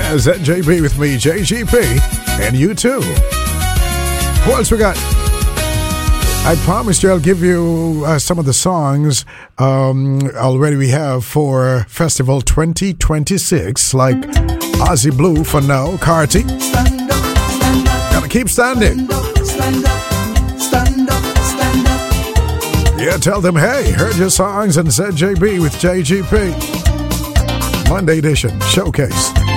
ZJB with me, JGP, and you too. Who else we got? I promised you I'll give you some of the songs already we have for Festival 2026, like Ozzy Blue for now, Carti. Stand up, stand up. Gotta keep standing. Stand up, stand up, stand up, stand up. Yeah, tell them, hey, heard your songs and ZJB with JGP. Monday edition, Showcase.